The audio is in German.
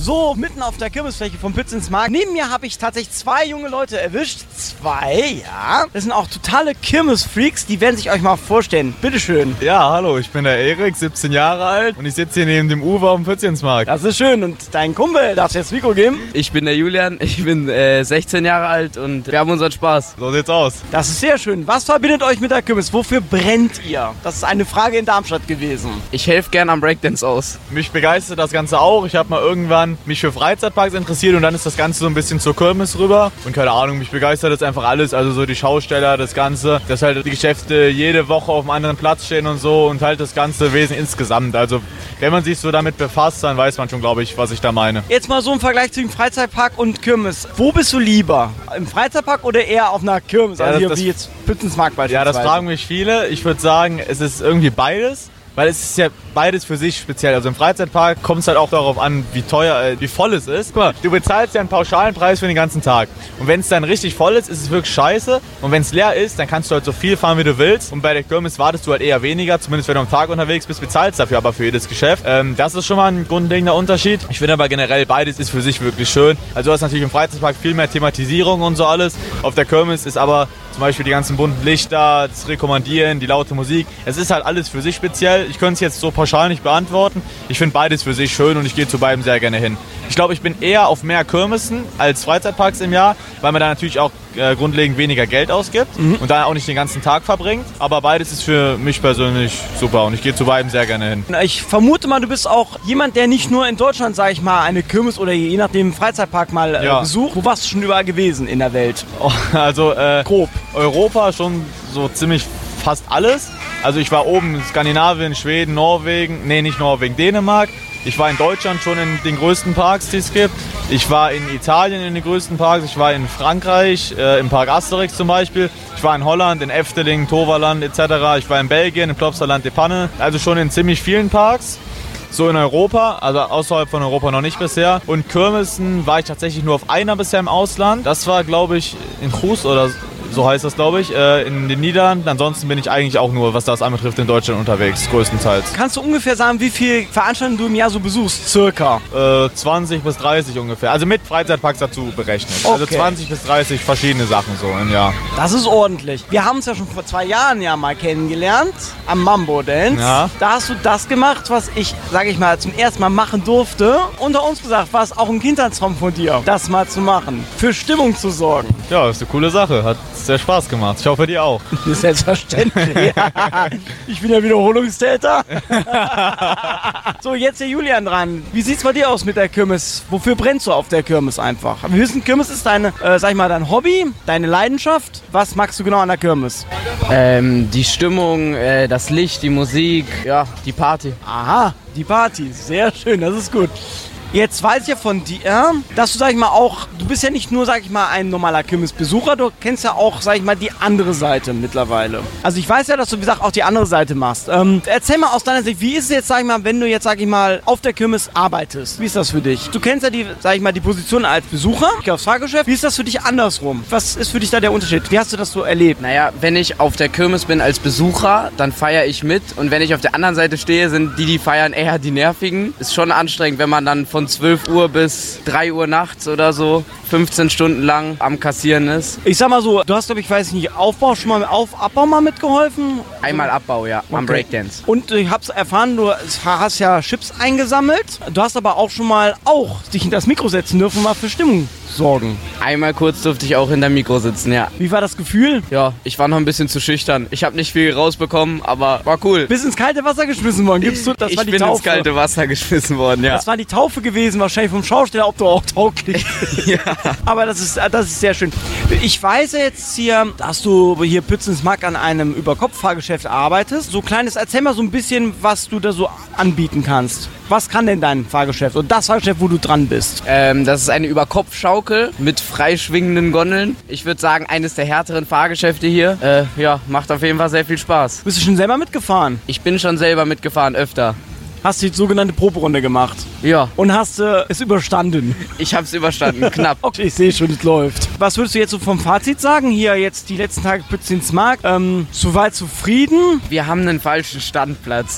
So, mitten auf der Kirmesfläche vom Pützensmarkt. Neben mir habe ich tatsächlich 2 junge Leute erwischt. 2, ja. Das sind auch totale Kirmesfreaks, die werden sich euch mal vorstellen. Bitteschön. Ja, hallo, ich bin der Erik, 17 Jahre alt und ich sitze hier neben dem Uwe auf dem Pützensmarkt. Das ist schön. Und dein Kumpel, darfst du jetzt das Mikro geben? Ich bin der Julian, ich bin 16 Jahre alt und wir haben unseren Spaß. So sieht's aus. Das ist sehr schön. Was verbindet euch mit der Kirmes? Wofür brennt ihr? Das ist eine Frage in Darmstadt gewesen. Ich helfe gern am Breakdance aus. Mich begeistert das Ganze auch. Ich habe mal irgendwann mich für Freizeitparks interessiert und dann ist das Ganze so ein bisschen zur Kirmes rüber. Und keine Ahnung, mich begeistert das einfach alles. Also so die Schausteller, das Ganze, dass halt die Geschäfte jede Woche auf einem anderen Platz stehen und so und halt das ganze Wesen insgesamt. Also wenn man sich so damit befasst, dann weiß man schon, glaube ich, was ich da meine. Jetzt mal so im Vergleich zu dem Freizeitpark und Kirmes. Wo bist du lieber? Im Freizeitpark oder eher auf einer Kirmes? Ja, Also hier das wie jetzt Pützensmarkt beispielsweise. Ja, das fragen mich viele. Ich würde sagen, es ist irgendwie beides. Weil es ist ja beides für sich speziell. Also im Freizeitpark kommt es halt auch darauf an, wie teuer, wie voll es ist. Guck mal, du bezahlst ja einen pauschalen Preis für den ganzen Tag. Und wenn es dann richtig voll ist, ist es wirklich scheiße. Und wenn es leer ist, dann kannst du halt so viel fahren, wie du willst. Und bei der Kirmes wartest du halt eher weniger, zumindest wenn du am Tag unterwegs bist, bezahlst dafür aber für jedes Geschäft. Das ist schon mal ein grundlegender Unterschied. Ich finde aber generell, beides ist für sich wirklich schön. Also du hast natürlich im Freizeitpark viel mehr Thematisierung und so alles. Auf der Kirmes ist aber zum Beispiel die ganzen bunten Lichter, das Rekommandieren, die laute Musik. Es ist halt alles für sich speziell. Ich könnte es jetzt so pauschal nicht beantworten. Ich finde beides für sich schön und ich gehe zu beiden sehr gerne hin. Ich glaube, ich bin eher auf mehr Kirmesen als Freizeitparks im Jahr, weil man da natürlich auch grundlegend weniger Geld ausgibt und da auch nicht den ganzen Tag verbringt. Aber beides ist für mich persönlich super und ich gehe zu beiden sehr gerne hin. Ich vermute mal, du bist auch jemand, der nicht nur in Deutschland, sag ich mal, eine Kirmes oder je nachdem Freizeitpark mal besucht. Wo warst du schon überall gewesen in der Welt? Also grob. Europa schon so ziemlich fast alles. Also ich war oben in Skandinavien, Schweden, Norwegen, nee nicht Norwegen, Dänemark. Ich war in Deutschland schon in den größten Parks, die es gibt. Ich war in Italien in den größten Parks. Ich war in Frankreich, im Park Asterix zum Beispiel. Ich war in Holland, in Efteling, Toverland etc. Ich war in Belgien, im Plopsaland de Panne. Also schon in ziemlich vielen Parks. So in Europa, also außerhalb von Europa noch nicht bisher. Und Kirmesen war ich tatsächlich nur auf einer bisher im Ausland. Das war, glaube ich, in Cruz oder so heißt das, glaube ich, in den Niederlanden. Ansonsten bin ich eigentlich auch nur, was das anbetrifft, in Deutschland unterwegs, größtenteils. Kannst du ungefähr sagen, wie viele Veranstaltungen du im Jahr so besuchst, circa? 20 bis 30 ungefähr. Also mit Freizeitparks dazu berechnet. Okay. Also 20 bis 30 verschiedene Sachen so im Jahr. Das ist ordentlich. Wir haben uns ja schon vor 2 Jahren ja mal kennengelernt, am Mambo Dance. Ja. Da hast du das gemacht, was ich, sage ich mal, zum ersten Mal machen durfte. Unter uns gesagt, war es auch ein Kindheitstraum von dir, das mal zu machen. Für Stimmung zu sorgen. Ja, das ist eine coole Sache. Hat sehr Spaß gemacht. Ich hoffe, dir auch. Selbstverständlich. Ich bin ja Wiederholungstäter. So, jetzt der Julian dran. Wie sieht's bei dir aus mit der Kirmes? Wofür brennst du auf der Kirmes einfach? Wir wissen, Kirmes ist deine, sag ich mal, dein Hobby, deine Leidenschaft. Was magst du genau an der Kirmes? Die Stimmung, das Licht, die Musik, ja, die Party. Aha, die Party. Sehr schön, das ist gut. Jetzt weiß ich ja von dir, dass du, sag ich mal, auch, du bist ja nicht nur, sag ich mal, ein normaler Kirmesbesucher, du kennst ja auch, sag ich mal, die andere Seite mittlerweile. Also ich weiß ja, dass du, wie gesagt, auch die andere Seite machst. Erzähl mal aus deiner Sicht, wie ist es jetzt, sag ich mal, wenn du jetzt, sag ich mal, auf der Kirmes arbeitest? Wie ist das für dich? Du kennst ja die, sag ich mal, die Position als Besucher, aufs Fahrgeschäft. Wie ist das für dich andersrum? Was ist für dich da der Unterschied? Wie hast du das so erlebt? Naja, wenn ich auf der Kirmes bin als Besucher, dann feiere ich mit. Und wenn ich auf der anderen Seite stehe, sind die feiern eher die Nervigen. Ist schon anstrengend, wenn man dann von 12 Uhr bis 3 Uhr nachts oder so 15 Stunden lang am Kassieren ist. Ich sag mal so, du hast, glaube ich, weiß nicht, Abbau mal mitgeholfen? Einmal Abbau, ja, am Breakdance. Und ich hab's erfahren, du hast ja Chips eingesammelt. Du hast aber auch schon mal dich hinter das Mikro setzen dürfen, mal für Stimmung sorgen. Einmal kurz durfte ich auch hinter Mikro sitzen, ja. Wie war das Gefühl? Ja, ich war noch ein bisschen zu schüchtern. Ich habe nicht viel rausbekommen, aber war cool. Bist ins kalte Wasser geschmissen worden, gibst du? Das war die Ich bin Taufe. ins kalte Wasser geschmissen worden, ja. Das war die Taufe gewesen, wahrscheinlich vom Schausteller, ob du auch tauglich bist. Ja. Aber das ist sehr schön. Ich weiß ja jetzt hier, dass du hier Pützensmarkt an einem Überkopffahrgeschäft arbeitest. So kleines, erzähl mal so ein bisschen, was du da so anbieten kannst. Was kann denn dein Fahrgeschäft und das Fahrgeschäft, wo du dran bist? Das ist eine Überkopfschaukel mit freischwingenden Gondeln. Ich würde sagen, eines der härteren Fahrgeschäfte hier. Ja, macht auf jeden Fall sehr viel Spaß. Bist du schon selber mitgefahren? Ich bin schon selber mitgefahren, öfter. Hast du die sogenannte Proberunde gemacht? Ja. Und hast es überstanden? Ich habe es überstanden, knapp. Okay, ich sehe schon, es läuft. Was würdest du jetzt so vom Fazit sagen? Hier jetzt die letzten Tage Pützensmarkt. Soweit zufrieden? Wir haben einen falschen Standplatz.